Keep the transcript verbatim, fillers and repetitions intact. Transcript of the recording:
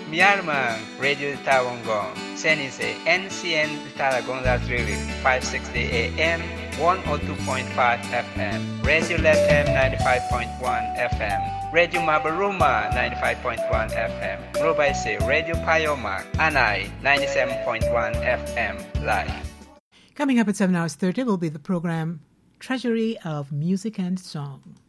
Myanmar, Radio Tawangong, Senise, N C N Taragonga Drilling, five sixty A M, one oh two point five F M, Radio L F M ninety-five point one F M, Radio Mabaruma ninety-five point one F M, Robaise, Radio Payoma, Anai ninety-seven point one F M, live. Coming up at seven hours thirty will be the program Treasury of Music and Song.